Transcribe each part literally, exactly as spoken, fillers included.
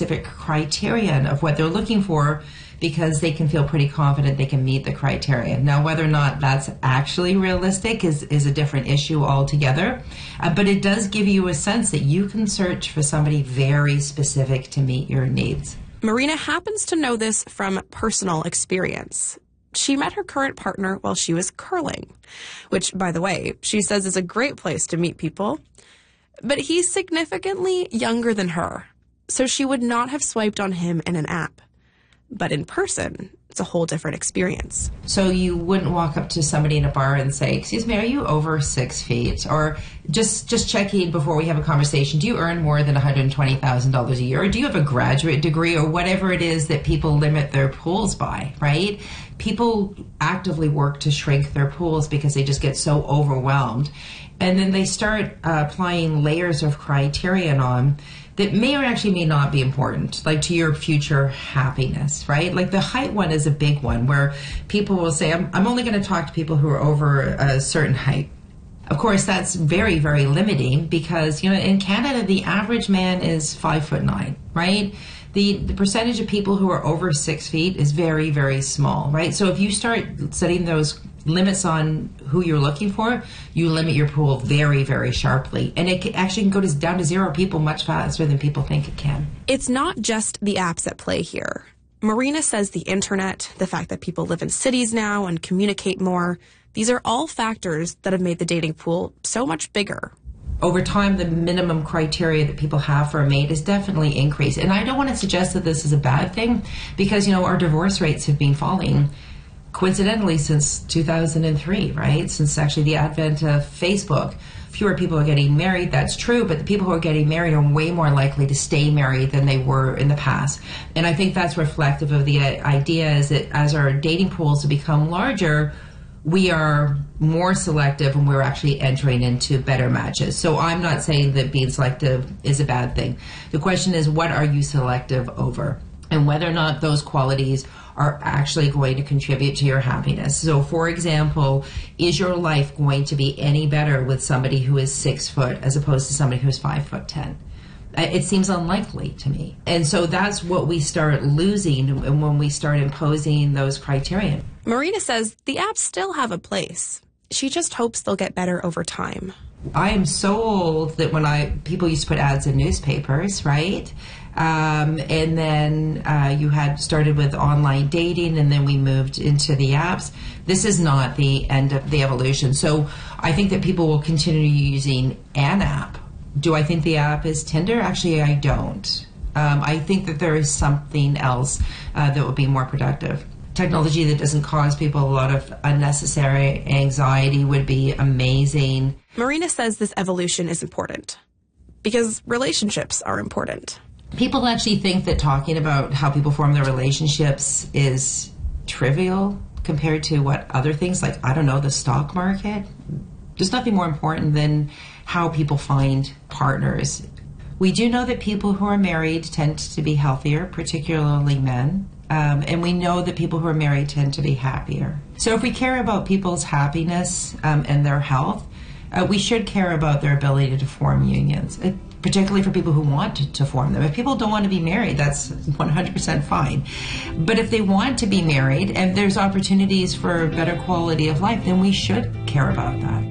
specific criterion of what they're looking for because they can feel pretty confident they can meet the criterion. Now, whether or not that's actually realistic is, is a different issue altogether. Uh, but it does give you a sense that you can search for somebody very specific to meet your needs. Marina happens to know this from personal experience. She met her current partner while she was curling, which, by the way, she says is a great place to meet people. But he's significantly younger than her, so she would not have swiped on him in an app. But in person, it's a whole different experience. So you wouldn't walk up to somebody in a bar and say, excuse me, are you over six feet? Or just just checking before we have a conversation, do you earn more than one hundred twenty thousand dollars a year? Or do you have a graduate degree or whatever it is that people limit their pools by, right? People actively work to shrink their pools because they just get so overwhelmed. And then they start uh, applying layers of criterion on that may or actually may not be important, like to your future happiness, right? Like the height one is a big one where people will say, I'm, I'm only going to talk to people who are over a certain height. Of course, that's very, very limiting because, you know, in Canada, the average man is five foot nine, right? The, the percentage of people who are over six feet is very, very small, right? So if you start setting those limits on who you're looking for, you limit your pool very, very sharply. And it can, actually can go to, down to zero people much faster than people think it can. It's not just the apps at play here. Marina says the internet, the fact that people live in cities now and communicate more, these are all factors that have made the dating pool so much bigger. Over time, the minimum criteria that people have for a mate is definitely increased. And I don't want to suggest that this is a bad thing because, you know, our divorce rates have been falling coincidentally since two thousand three, right? Since actually the advent of Facebook. Fewer people are getting married, that's true, but the people who are getting married are way more likely to stay married than they were in the past. And I think that's reflective of the idea is that as our dating pools have become larger, we are more selective and we're actually entering into better matches. So I'm not saying that being selective is a bad thing. The question is, what are you selective over? And whether or not those qualities are actually going to contribute to your happiness. So, for example, is your life going to be any better with somebody who is six foot as opposed to somebody who's five foot ten? It seems unlikely to me. And so that's what we start losing when we start imposing those criteria. Marina says the apps still have a place. She just hopes they'll get better over time. I am so old that when I people used to put ads in newspapers, right? Um, and then uh, you had started with online dating, and then we moved into the apps. This is not the end of the evolution. So I think that people will continue using an app. Do I think the app is Tinder? Actually, I don't. Um, I think that there is something else uh, that will be more productive. Technology that doesn't cause people a lot of unnecessary anxiety would be amazing. Marina says this evolution is important because relationships are important. People actually think that talking about how people form their relationships is trivial compared to what other things, like, I don't know, the stock market. There's nothing more important than how people find partners. We do know that people who are married tend to be healthier, particularly men. Um, and we know that people who are married tend to be happier. So if we care about people's happiness um, and their health, uh, we should care about their ability to form unions, uh, particularly for people who want to, to form them. If people don't want to be married, that's one hundred percent fine. But if they want to be married and there's opportunities for better quality of life, then we should care about that.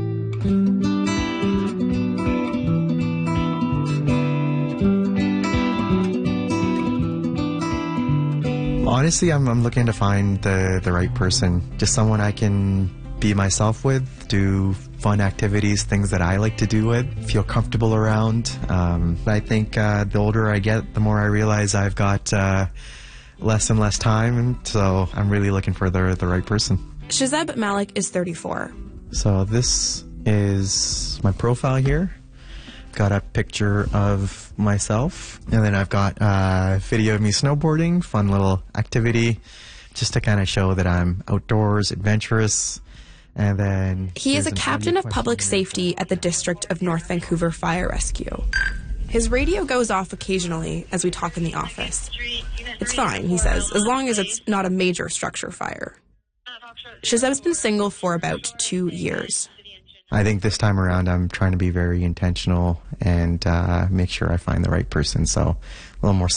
Honestly, I'm, I'm looking to find the, the right person, just someone I can be myself with, do fun activities, things that I like to do with, feel comfortable around. Um, I think uh, the older I get, the more I realize I've got uh, less and less time, and so I'm really looking for the, the right person. Shazeb Malik is thirty-four. So this is my profile here. Got a picture of myself, and then I've got a video of me snowboarding, fun little activity, just to kind of show that I'm outdoors, adventurous. And then he is a captain of public safety at the District of North Vancouver Fire Rescue. His radio goes off occasionally as we talk in the office. It's fine, he says, as long as it's not a major structure fire. Shazeb's been single for about two years. I think this time around I'm trying to be very intentional and uh, make sure I find the right person, so a little more